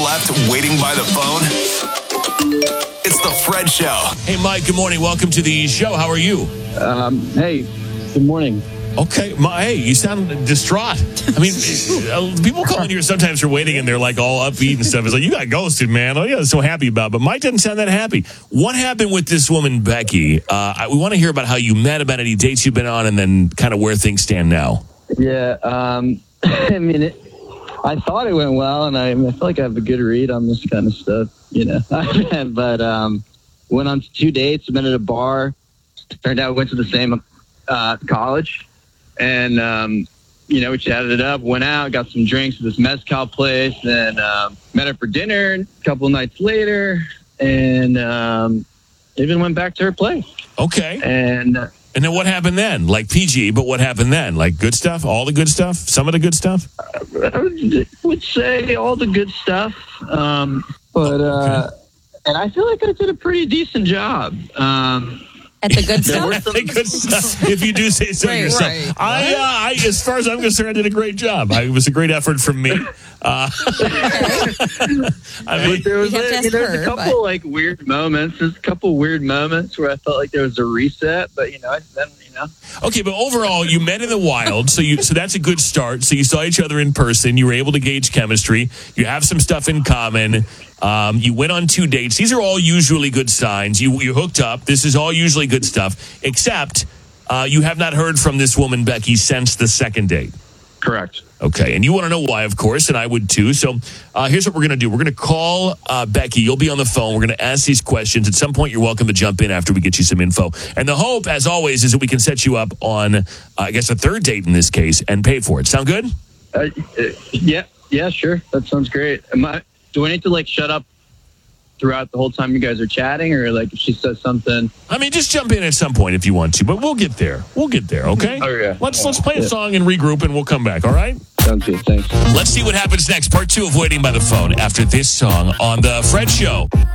left waiting by the phone? It's the Fred Show. Hey, Mike, good morning. Welcome to the show. How are you? Hey, good morning. Okay. Hey, you sound distraught. I mean, people call in here sometimes for waiting and they're like all upbeat and stuff. It's like, you got ghosted, man. Oh, yeah, so happy about it. But Mike doesn't sound that happy. What happened with this woman, Becky? We want to hear about how you met, about any dates you've been on, and then kind of where things stand now. Yeah, I mean, I thought it went well, and I feel like I have a good read on this kind of stuff, you know. But went on 2 dates, met at a bar. Turned out we went to the same college. And, you know, we chatted it up, went out, got some drinks at this mezcal place, and met her for dinner a couple nights later, and even went back to her place. Okay. And then what happened then? Like PG, but what happened then? Like good stuff? All the good stuff? Some of the good stuff? I would say all the good stuff. And I feel like I did a pretty decent job. At the good stuff? The good stuff, if you do say so yourself. Right. I, as far as I'm concerned, I did a great job. It was a great effort from me. I mean, there was a couple like weird moments. There's a couple weird moments where I felt like there was a reset, but then. Okay, but overall, you met in the wild, so that's a good start. So you saw each other in person. You were able to gauge chemistry. You have some stuff in common. You went on 2 dates. These are all usually good signs. You hooked up. This is all usually good stuff, except you have not heard from this woman, Becky, since the second date. Correct. Okay, and you want to know why, of course, and I would too. So here's what we're going to do. We're going to call Becky. You'll be on the phone. We're going to ask these questions. At some point, you're welcome to jump in after we get you some info. And the hope, as always, is that we can set you up on, I guess, a third date in this case and pay for it. Sound good? Yeah, sure. That sounds great. Do I need to, like, shut up throughout the whole time you guys are chatting, or like if she says something? I mean, just jump in at some point if you want to, but we'll get there. Okay? Oh, yeah. Let's play a song and regroup, and we'll come back, all right? Sounds good, thanks. Let's see what happens next. Part 2 of Waiting by the Phone after this song on The Fred Show.